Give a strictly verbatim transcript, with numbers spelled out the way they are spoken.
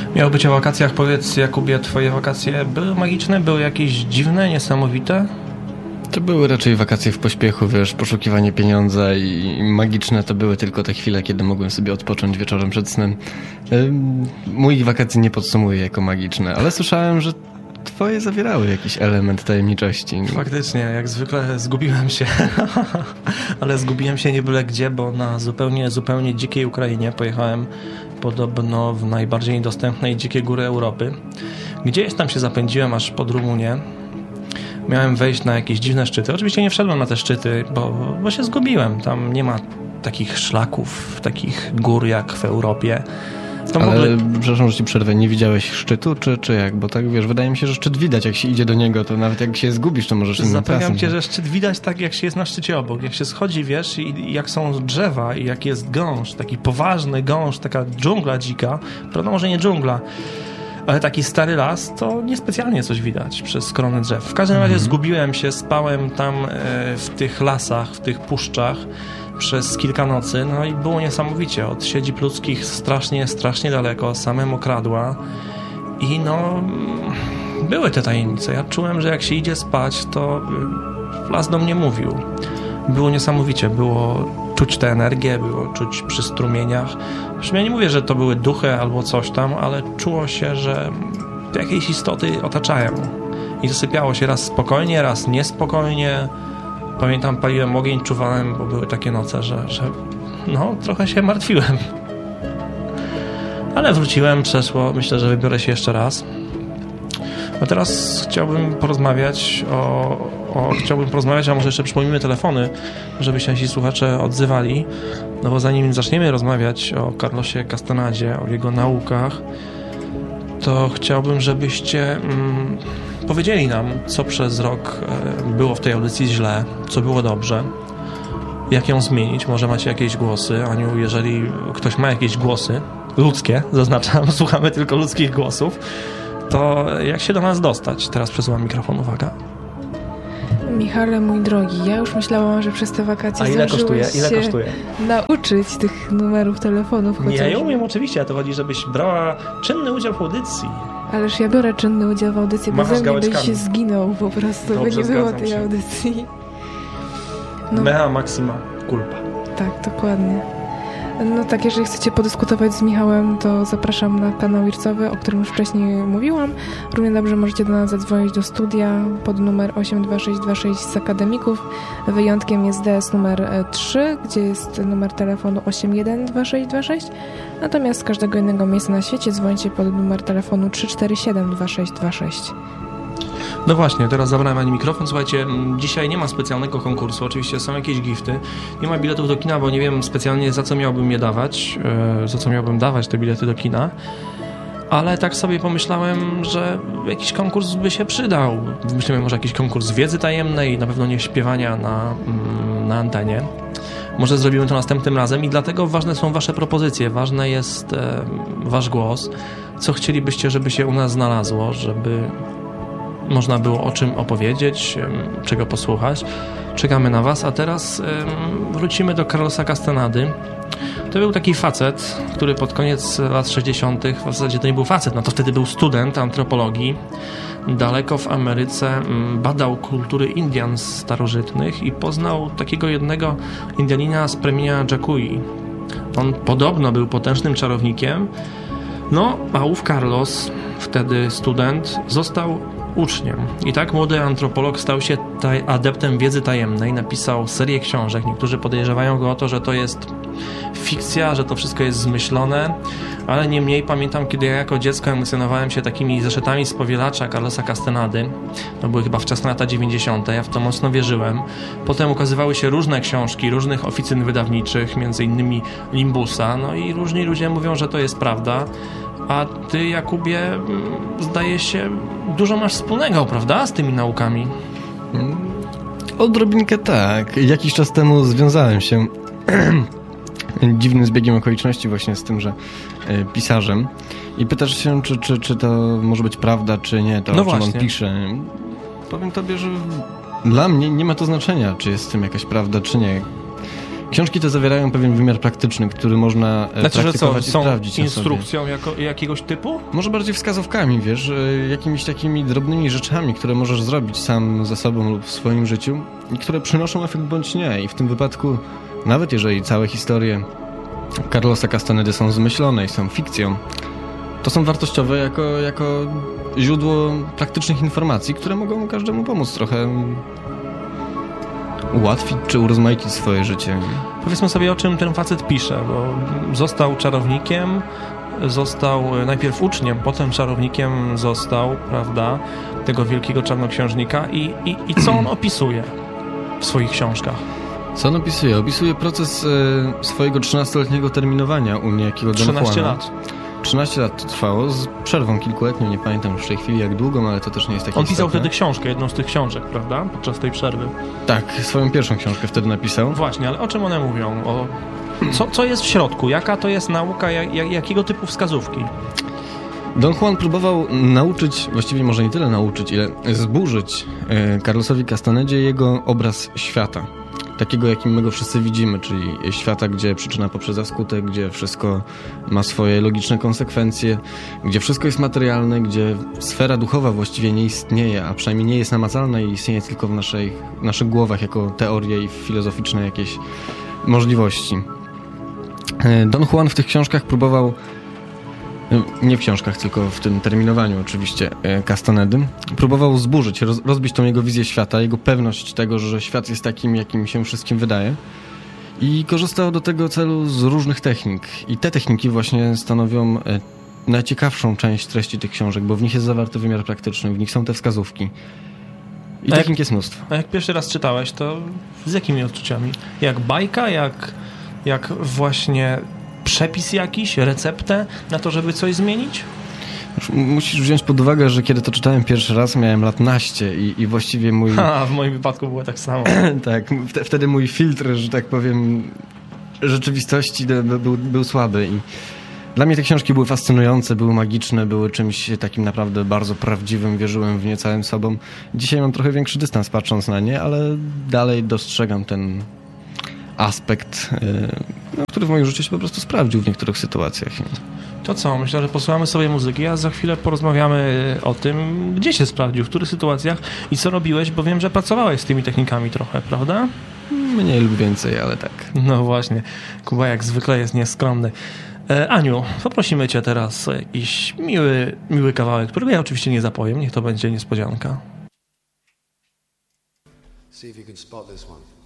Miało być o wakacjach. Powiedz, Jakubie, twoje wakacje były magiczne? Były jakieś dziwne, niesamowite? To były raczej wakacje w pośpiechu, wiesz, poszukiwanie pieniądza i magiczne to były tylko te chwile, kiedy mogłem sobie odpocząć wieczorem przed snem. Moich wakacji nie podsumuję jako magiczne, ale słyszałem, że twoje zawierały jakiś element tajemniczości. Faktycznie, jak zwykle zgubiłem się, ale zgubiłem się nie byle gdzie, bo na zupełnie, zupełnie dzikiej Ukrainie pojechałem podobno w najbardziej dostępnej dzikie góry Europy. Gdzieś tam się zapędziłem aż pod Rumunię. Miałem wejść na jakieś dziwne szczyty. Oczywiście nie wszedłem na te szczyty, bo, bo się zgubiłem. Tam nie ma takich szlaków, takich gór jak w Europie. To Ale, ogóle... przepraszam, że ci przerwę, nie widziałeś szczytu, czy, czy jak? Bo tak, wiesz, wydaje mi się, że szczyt widać, jak się idzie do niego, to nawet jak się zgubisz, to możesz innym trasem. Zapewniam cię, że szczyt widać tak, jak się jest na szczycie obok. Jak się schodzi, wiesz, i, i jak są drzewa, i jak jest gąszcz, taki poważny gąszcz, taka dżungla dzika, prawda, może nie dżungla, ale taki stary las, to niespecjalnie coś widać przez krony drzew. W każdym razie mm-hmm. zgubiłem się, spałem tam e, w tych lasach, w tych puszczach przez kilka nocy, no i było niesamowicie. Od siedzib ludzkich strasznie, strasznie daleko, same mokradła i no były te tajemnice. Ja czułem, że jak się idzie spać, to las do mnie mówił. Było niesamowicie, było czuć tę energię, było czuć przy strumieniach. Zresztą ja nie mówię, że to były duchy albo coś tam, ale czuło się, że jakieś istoty otaczają. I zasypiało się raz spokojnie, raz niespokojnie. Pamiętam, paliłem ogień, czuwałem, bo były takie noce, że, że no, trochę się martwiłem. Ale wróciłem, przeszło. Myślę, że wybiorę się jeszcze raz. A teraz chciałbym porozmawiać o, o chciałbym porozmawiać, a może jeszcze przypomnimy telefony, żeby się nasi słuchacze odzywali. No bo zanim zaczniemy rozmawiać o Carlosie Castanedzie, o jego naukach, to chciałbym, żebyście mm, powiedzieli nam, co przez rok e, było w tej audycji źle, co było dobrze, jak ją zmienić. Może macie jakieś głosy. Aniu, jeżeli ktoś ma jakieś głosy, ludzkie, zaznaczam, słuchamy tylko ludzkich głosów, to jak się do nas dostać? Teraz przesuwam mikrofon, uwaga. Michale, mój drogi, ja już myślałam, że przez te wakacje A ile kosztuje? Ile się kosztuje? nauczyć tych numerów telefonów. Nie, ja umiem oczywiście, a to chodzi, żebyś brała czynny udział w audycji. Ależ ja biorę czynny udział w audycji, bo ze mnie byś się zginął po prostu, Dobrze, by nie było tej się. audycji. No. Mea maxima culpa. Tak, dokładnie. No tak, jeżeli chcecie podyskutować z Michałem, to zapraszam na kanał ircowy, o którym już wcześniej mówiłam. Równie dobrze możecie do nas zadzwonić do studia pod numer osiem dwa sześć dwa sześć z akademików. Wyjątkiem jest D S numer trzy, gdzie jest numer telefonu osiem jeden dwa sześć dwa sześć. Natomiast z każdego innego miejsca na świecie dzwońcie pod numer telefonu trzy cztery siedem dwa sześć dwa sześć. No właśnie, teraz zabrałem Ani mikrofon. Słuchajcie, dzisiaj nie ma specjalnego konkursu, oczywiście są jakieś gifty. Nie ma biletów do kina, bo nie wiem specjalnie za co miałbym je dawać, yy, za co miałbym dawać te bilety do kina. Ale tak sobie pomyślałem, że jakiś konkurs by się przydał. Myślałem, może jakiś konkurs wiedzy tajemnej, na pewno nie śpiewania na, mm, na antenie. Może zrobimy to następnym razem i dlatego ważne są wasze propozycje, ważny jest e, wasz głos. Co chcielibyście, żeby się u nas znalazło, żeby można było o czym opowiedzieć, czego posłuchać. Czekamy na was, a teraz wrócimy do Carlosa Castanedy. To był taki facet, który pod koniec lat sześćdziesiątych, w zasadzie to nie był facet, no to wtedy był student antropologii, daleko w Ameryce badał kultury Indian starożytnych i poznał takiego jednego Indianina z plemienia Jacui. On podobno był potężnym czarownikiem, no a ów Carlos, wtedy student, został uczniem. I tak młody antropolog stał się taj- adeptem wiedzy tajemnej, napisał serię książek. Niektórzy podejrzewają go o to, że to jest fikcja, że to wszystko jest zmyślone, ale niemniej pamiętam, kiedy ja jako dziecko emocjonowałem się takimi zeszytami z powielacza Carlosa Castanedy. To były chyba wczesne lata dziewięćdziesiąte. Ja w to mocno wierzyłem. Potem ukazywały się różne książki, różnych oficyn wydawniczych, między innymi Limbusa, no i różni ludzie mówią, że to jest prawda. A ty, Jakubie, zdaje się, dużo masz wspólnego, prawda, z tymi naukami? Odrobinkę tak. Jakiś czas temu związałem się dziwnym zbiegiem okoliczności właśnie z tymże e, pisarzem. I pytasz się, czy, czy, czy to może być prawda, czy nie, to no o czym właśnie. on pisze. Powiem tobie, że dla mnie nie ma to znaczenia, czy jest w tym jakaś prawda, czy nie. Książki te zawierają pewien wymiar praktyczny, który można e, Znaczy, że co, praktykować i są sprawdzić na sobie. instrukcją jako, jakiegoś typu? Może bardziej wskazówkami, wiesz, e, jakimiś takimi drobnymi rzeczami, które możesz zrobić sam ze sobą lub w swoim życiu i które przynoszą efekt bądź nie. I w tym wypadku, nawet jeżeli całe historie Carlosa Castanedy są zmyślone i są fikcją, to są wartościowe jako, jako źródło praktycznych informacji, które mogą każdemu pomóc trochę ułatwić czy urozmaicić swoje życie. Powiedzmy sobie, o czym ten facet pisze, bo został czarownikiem, został najpierw uczniem, potem czarownikiem został, prawda, tego wielkiego czarnoksiężnika i, i, i co on opisuje w swoich książkach? Co on opisuje? Opisuje proces e, swojego trzynastoletniego terminowania u niejakiego Don Juana. trzynaście lat. trzynaście lat to trwało, z przerwą kilkuletnią, nie pamiętam już w tej chwili jak długą, ale to też nie jest takie On pisał istotne. wtedy książkę, jedną z tych książek, prawda, podczas tej przerwy. Tak, swoją pierwszą książkę wtedy napisał. Właśnie, ale o czym one mówią? O... Co, co jest w środku? Jaka to jest nauka? Jak, jak, jakiego typu wskazówki? Don Juan próbował nauczyć, właściwie może nie tyle nauczyć, ile zburzyć e, Carlosowi Castanedzie jego obraz świata. Takiego, jakim my go wszyscy widzimy, czyli świata, gdzie przyczyna poprzedza skutek, gdzie wszystko ma swoje logiczne konsekwencje, gdzie wszystko jest materialne, gdzie sfera duchowa właściwie nie istnieje, a przynajmniej nie jest namacalna i istnieje tylko w naszej, naszych głowach jako teorie i filozoficzne jakieś możliwości. Don Juan w tych książkach próbował, nie w książkach, tylko w tym terminowaniu oczywiście Castanedy, próbował zburzyć, roz, rozbić tą jego wizję świata, jego pewność tego, że świat jest takim, jakim się wszystkim wydaje i korzystał do tego celu z różnych technik i te techniki właśnie stanowią najciekawszą część treści tych książek, bo w nich jest zawarty wymiar praktyczny, w nich są te wskazówki i a technik jak, jest mnóstwo. A jak pierwszy raz czytałeś, to z jakimi odczuciami? Jak bajka, jak, jak właśnie przepis jakiś, receptę na to, żeby coś zmienić? Musisz wziąć pod uwagę, że kiedy to czytałem pierwszy raz, miałem lat naście i, i właściwie mój... Ha, w moim wypadku było tak samo. tak, wtedy mój filtr, że tak powiem, rzeczywistości był, był słaby i dla mnie te książki były fascynujące, były magiczne, były czymś takim naprawdę bardzo prawdziwym, wierzyłem w nie całym sobą. Dzisiaj mam trochę większy dystans patrząc na nie, ale dalej dostrzegam ten aspekt, yy, który w moim życiu się po prostu sprawdził w niektórych sytuacjach. To co? Myślę, że posłuchamy sobie muzyki, a za chwilę porozmawiamy o tym, gdzie się sprawdził, w których sytuacjach i co robiłeś, bo wiem, że pracowałeś z tymi technikami trochę, prawda? Mniej lub więcej, ale tak. No właśnie. Kuba jak zwykle jest nieskromny. E, Aniu, poprosimy cię teraz o jakiś miły, miły kawałek, którego ja oczywiście nie zapowiem, niech to będzie niespodzianka. See if you can spot this one.